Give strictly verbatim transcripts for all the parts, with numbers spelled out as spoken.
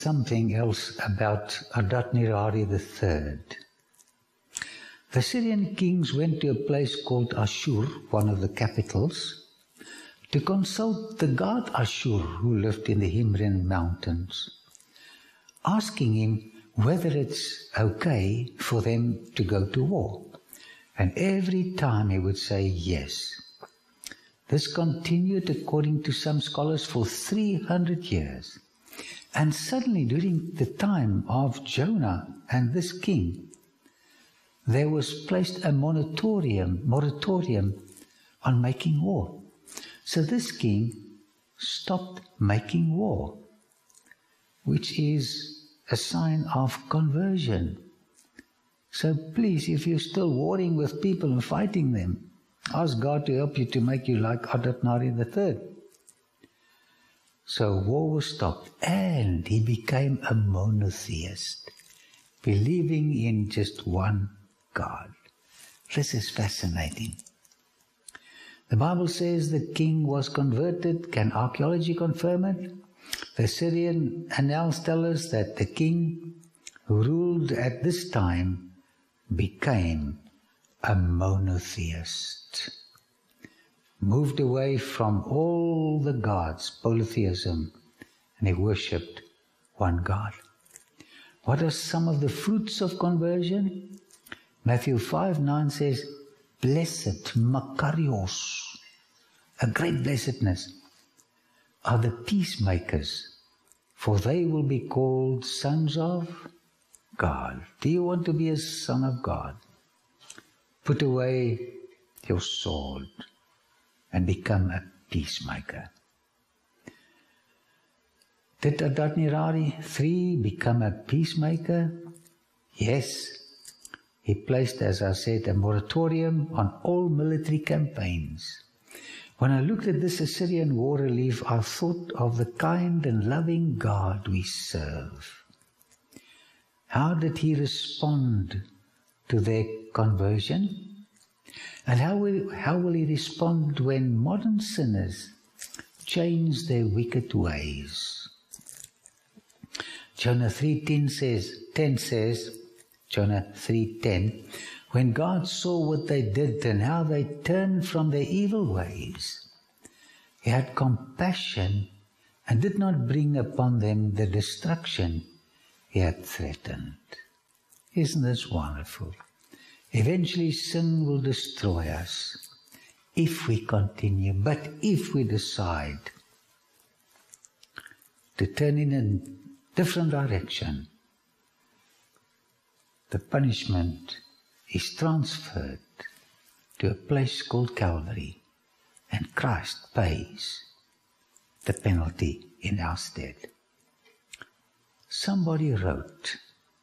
something else about Adad-nirari the third. The Syrian kings went to a place called Ashur, one of the capitals, to consult the god Ashur who lived in the Himrin mountains, asking him whether it's okay for them to go to war. And every time he would say yes. This continued, according to some scholars, for three hundred years. And suddenly, during the time of Jonah and this king, there was placed a moratorium, moratorium on making war. So this king stopped making war, which is a sign of conversion. So please, if you're still warring with people and fighting them, ask God to help you to make you like Adad-nirari the third. So war was stopped, and he became a monotheist, believing in just one God. This is fascinating. The Bible says the king was converted. Can archaeology confirm it? The Syrian annals tell us that the king who ruled at this time became a monotheist, moved away from all the gods, polytheism, and he worshipped one God. What are some of the fruits of conversion? Matthew five nine says, blessed, makarios, a great blessedness, are the peacemakers, for they will be called sons of God. Do you want to be a son of God? Put away your sword and become a peacemaker. Did Adad-nirari the third become a peacemaker? Yes. He placed, as I said, a moratorium on all military campaigns. When I looked at this Assyrian war relief, I thought of the kind and loving God we serve. How did he respond to their conversion? And how will, how will he respond when modern sinners change their wicked ways? Jonah three ten says, ten says, Jonah three ten, when God saw what they did and how they turned from their evil ways, he had compassion and did not bring upon them the destruction he had threatened. Isn't this wonderful? Eventually sin will destroy us if we continue, but if we decide to turn in a different direction, the punishment is transferred to a place called Calvary, and Christ pays the penalty in our stead. Somebody wrote,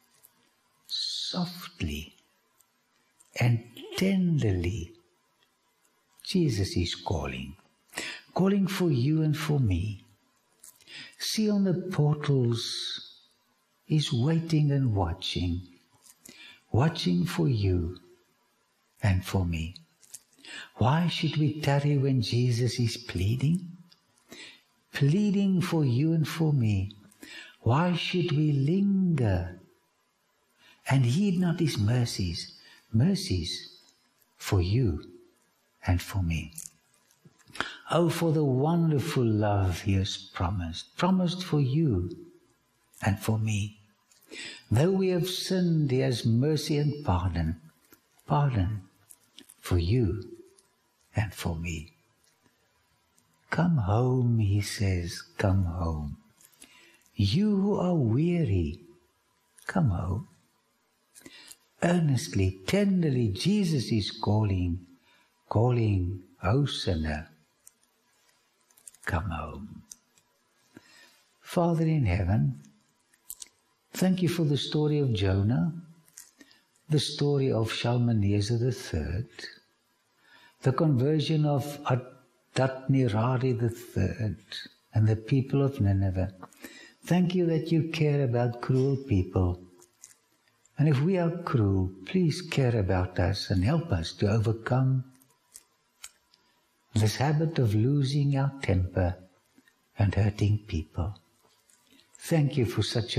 softly and tenderly, Jesus is calling, calling for you and for me. See on the portals, he's waiting and watching, watching for you and for me. Why should we tarry when Jesus is pleading? Pleading for you and for me. Why should we linger and heed not his mercies? Mercies for you and for me. Oh, for the wonderful love he has promised, promised for you and for me. Though we have sinned, he has mercy and pardon, pardon for you and for me. Come home, he says, come home. You who are weary, come home. Earnestly, tenderly, Jesus is calling, calling, O sinner, come home. Father in heaven, thank you for the story of Jonah, the story of Shalmaneser the third, the conversion of Adad-nirari the third, and the people of Nineveh. Thank you that you care about cruel people. And if we are cruel, please care about us and help us to overcome this habit of losing our temper and hurting people. Thank you for such a